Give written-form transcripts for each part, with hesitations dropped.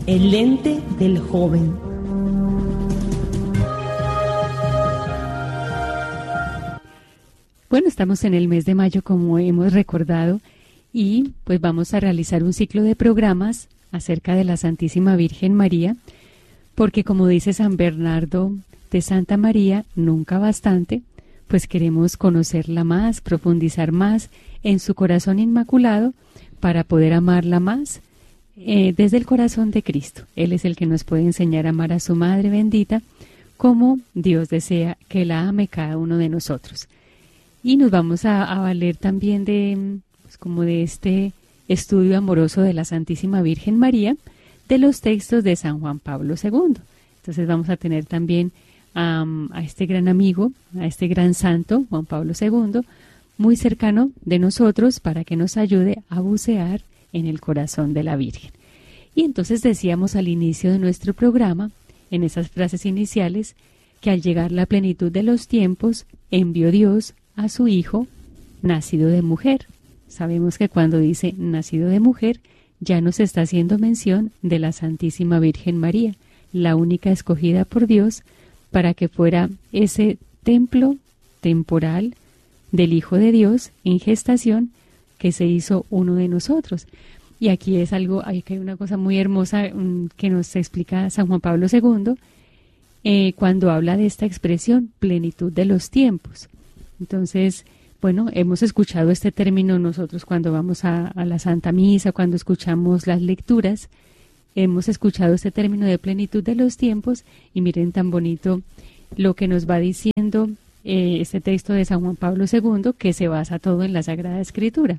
El lente del joven. Bueno, estamos en el mes de mayo, como hemos recordado, y pues vamos a realizar un ciclo de programas acerca de la Santísima Virgen María, porque como dice San Bernardo de Santa María, nunca bastante, pues queremos conocerla más, profundizar más en su corazón inmaculado para poder amarla más desde el corazón de Cristo. Él es el que nos puede enseñar a amar a su Madre bendita como Dios desea que la ame cada uno de nosotros. Y nos vamos a valer también de, pues, como de este estudio amoroso de la Santísima Virgen María, de los textos de San Juan Pablo II. Entonces vamos a tener también a este gran amigo, a este gran santo, Juan Pablo II, muy cercano de nosotros para que nos ayude a bucear en el corazón de la Virgen. Y entonces decíamos al inicio de nuestro programa, en esas frases iniciales, que al llegar la plenitud de los tiempos, envió Dios a su Hijo, nacido de mujer. Sabemos que cuando dice nacido de mujer, ya nos está haciendo mención de la Santísima Virgen María, la única escogida por Dios para que fuera ese templo temporal del Hijo de Dios en gestación que se hizo uno de nosotros. Y aquí es algo, hay una cosa muy hermosa que nos explica San Juan Pablo II cuando habla de esta expresión, plenitud de los tiempos. Entonces, bueno, hemos escuchado este término nosotros cuando vamos a la Santa Misa, cuando escuchamos las lecturas, hemos escuchado este término de plenitud de los tiempos y miren tan bonito lo que nos va diciendo este texto de San Juan Pablo II, que se basa todo en la Sagrada Escritura.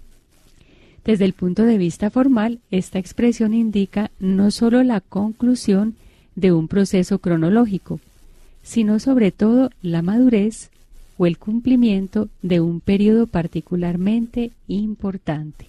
Desde el punto de vista formal, esta expresión indica no solo la conclusión de un proceso cronológico, sino sobre todo la madurez o el cumplimiento de un periodo particularmente importante.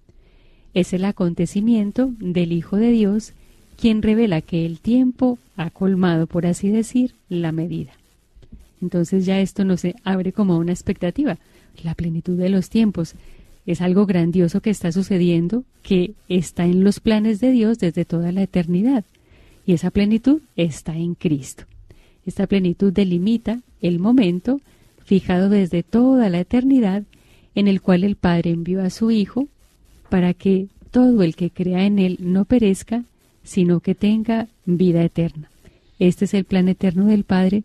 Es el acontecimiento del Hijo de Dios quien revela que el tiempo ha colmado, por así decir, la medida. Entonces ya esto nos abre como una expectativa. La plenitud de los tiempos es algo grandioso que está sucediendo, que está en los planes de Dios desde toda la eternidad. Y esa plenitud está en Cristo. Esta plenitud delimita el momento fijado desde toda la eternidad, en el cual el Padre envió a su Hijo para que todo el que crea en Él no perezca, sino que tenga vida eterna. Este es el plan eterno del Padre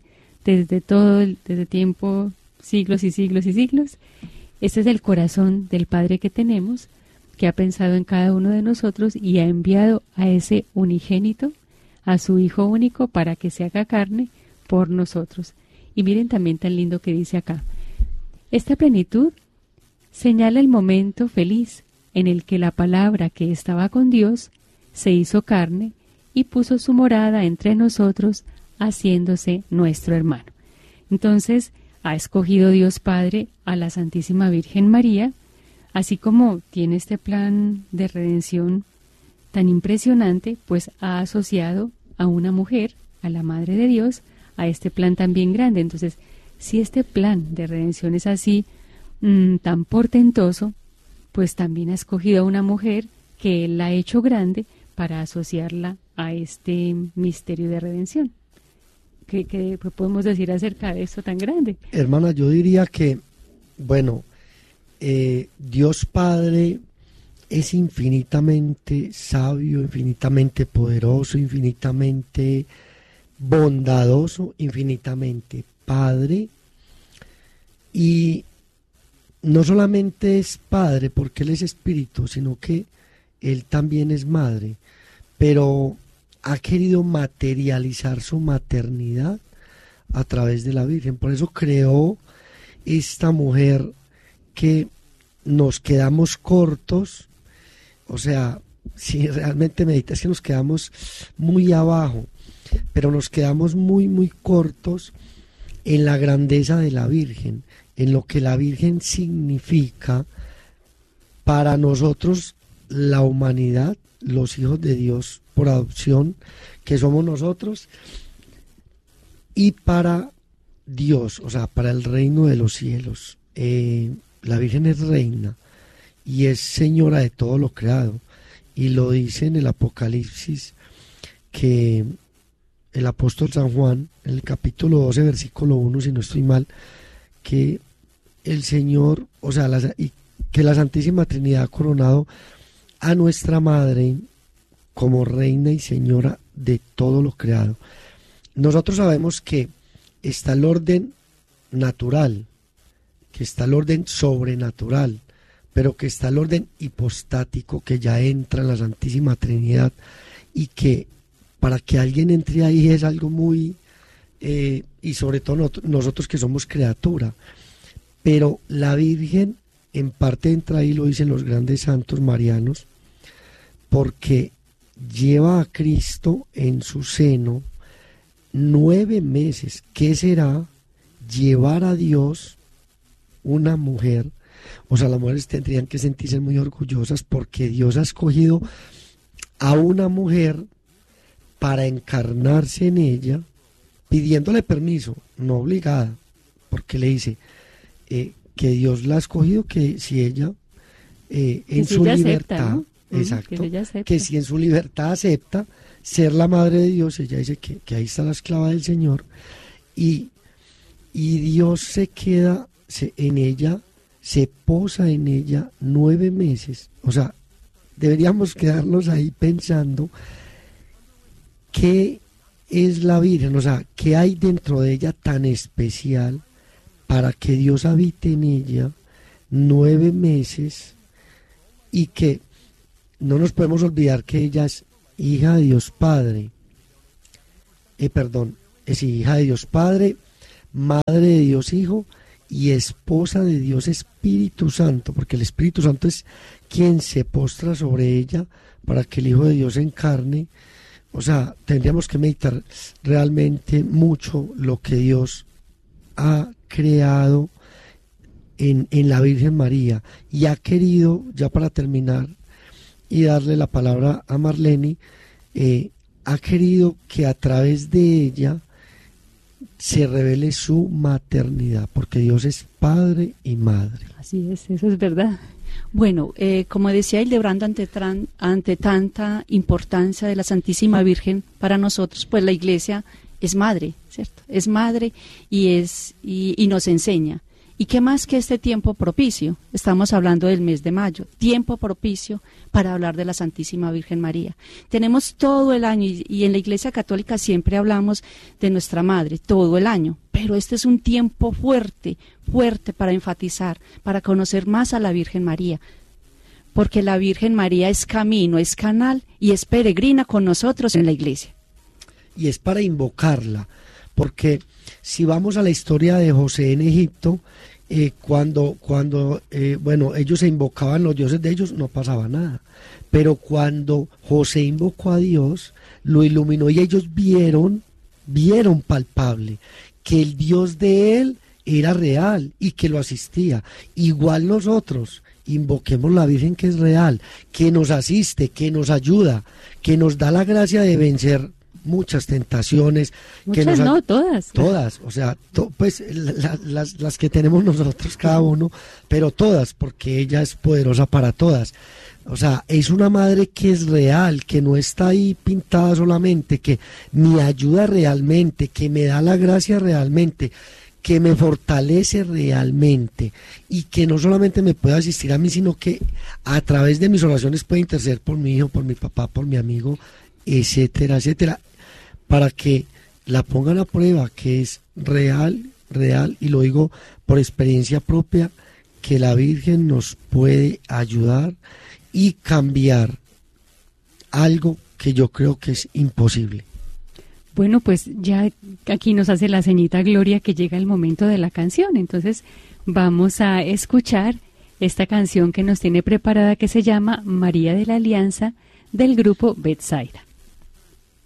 desde tiempo, siglos y siglos y siglos. Este es el corazón del Padre que tenemos, que ha pensado en cada uno de nosotros y ha enviado a ese unigénito, a su Hijo único, para que se haga carne por nosotros. Y miren también tan lindo que dice acá. Esta plenitud señala el momento feliz en el que la palabra que estaba con Dios se hizo carne y puso su morada entre nosotros, haciéndose nuestro hermano. Entonces, ha escogido Dios Padre a la Santísima Virgen María, así como tiene este plan de redención tan impresionante, pues ha asociado a una mujer, a la Madre de Dios, a este plan también grande. Entonces, si este plan de redención es así tan portentoso, pues también ha escogido a una mujer que Él la ha hecho grande para asociarla a este misterio de redención. ¿Qué podemos decir acerca de esto tan grande? Hermana, yo diría que, bueno, Dios Padre es infinitamente sabio, infinitamente poderoso, infinitamente bondadoso, infinitamente Padre, y no solamente es Padre porque Él es Espíritu, sino que Él también es Madre, pero ha querido materializar su maternidad a través de la Virgen. Por eso creó esta mujer que nos quedamos cortos, o sea, si realmente meditas que nos quedamos muy abajo, pero nos quedamos muy, muy cortos en la grandeza de la Virgen, en lo que la Virgen significa para nosotros, la humanidad, los hijos de Dios por adopción, que somos nosotros, y para Dios, o sea, para el reino de los cielos. La Virgen es reina y es señora de todo lo creado, y lo dice en el Apocalipsis que el apóstol San Juan, en el capítulo 12, versículo 1, si no estoy mal, que el Señor, o sea, y que la Santísima Trinidad ha coronado a nuestra Madre como Reina y Señora de todo lo creado. Nosotros sabemos que está el orden natural, que está el orden sobrenatural, pero que está el orden hipostático que ya entra en la Santísima Trinidad, y que para que alguien entre ahí es algo muy, y sobre todo nosotros que somos criatura, pero la Virgen en parte entra ahí, lo dicen los grandes santos marianos, porque lleva a Cristo en su seno 9 meses. ¿Qué será llevar a Dios una mujer? O sea, las mujeres tendrían que sentirse muy orgullosas porque Dios ha escogido a una mujer para encarnarse en ella, pidiéndole permiso, no obligada, porque le dice que Dios la ha escogido, que si ella en su libertad, acepta, ¿no? Exacto, que si en su libertad acepta ser la madre de Dios, ella dice que ahí está la esclava del Señor, y Dios se queda en ella, se posa en ella 9 meses. O sea, deberíamos quedarnos ahí pensando qué es la Virgen, o sea, qué hay dentro de ella tan especial para que Dios habite en ella 9 meses, y que no nos podemos olvidar que ella es hija de Dios Padre, es hija de Dios Padre, madre de Dios Hijo y esposa de Dios Espíritu Santo, porque el Espíritu Santo es quien se postra sobre ella para que el Hijo de Dios se encarne. O sea, tendríamos que meditar realmente mucho lo que Dios ha creado en la Virgen María, y ha querido, ya para terminar y darle la palabra a Marlene, ha querido que a través de ella se revele su maternidad, porque Dios es Padre y Madre. Así es, eso es verdad. Bueno, como decía Hildebrando, ante tanta importancia de la Santísima Virgen para nosotros, pues la Iglesia es madre, ¿cierto? Es madre y nos enseña. ¿Y qué más que este tiempo propicio? Estamos hablando del mes de mayo, tiempo propicio para hablar de la Santísima Virgen María. Tenemos todo el año, y en la Iglesia Católica siempre hablamos de nuestra Madre, todo el año, pero este es un tiempo fuerte para enfatizar, para conocer más a la Virgen María, porque la Virgen María es camino, es canal y es peregrina con nosotros en la Iglesia. Y es para invocarla, porque si vamos a la historia de José en Egipto, cuando ellos se invocaban los dioses de ellos, no pasaba nada. Pero cuando José invocó a Dios, lo iluminó, y ellos vieron palpable que el Dios de él era real y que lo asistía. Igual nosotros invoquemos la Virgen, que es real, que nos asiste, que nos ayuda, que nos da la gracia de vencer muchas tentaciones. Muchas, que no, todas. Todas, o sea, pues las que tenemos nosotros cada uno, pero todas, porque ella es poderosa para todas. O sea, es una madre que es real, que no está ahí pintada solamente, que me ayuda realmente, que me da la gracia realmente, que me fortalece realmente, y que no solamente me puede asistir a mí, sino que a través de mis oraciones puede interceder por mi hijo, por mi papá, por mi amigo, etcétera, etcétera, para que la pongan a prueba, que es real, y lo digo por experiencia propia, que la Virgen nos puede ayudar y cambiar algo que yo creo que es imposible. Bueno, pues ya aquí nos hace la señita Gloria que llega el momento de la canción, entonces vamos a escuchar esta canción que nos tiene preparada, que se llama María de la Alianza, del grupo Betsaida.